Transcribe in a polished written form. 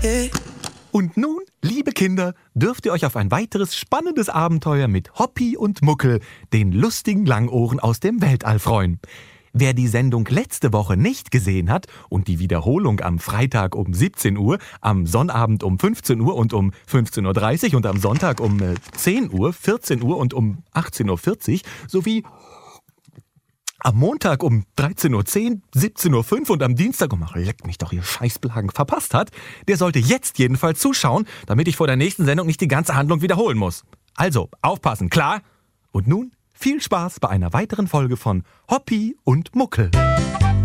yeah. Und nun, liebe Kinder, dürft ihr euch auf ein weiteres spannendes Abenteuer mit Hoppi und Muckel, den lustigen Langohren aus dem Weltall, freuen. Wer die Sendung letzte Woche nicht gesehen hat und die Wiederholung am Freitag um 17 Uhr, am Sonnabend um 15 Uhr und um 15.30 Uhr und am Sonntag um 10 Uhr, 14 Uhr und um 18.40 Uhr sowie am Montag um 13.10 Uhr, 17.05 Uhr und am Dienstag leck mich doch, ihr Scheißblagen, verpasst hat, der sollte jetzt jedenfalls zuschauen, damit ich vor der nächsten Sendung nicht die ganze Handlung wiederholen muss. Also, aufpassen, klar? Und nun viel Spaß bei einer weiteren Folge von Hoppi und Muckel.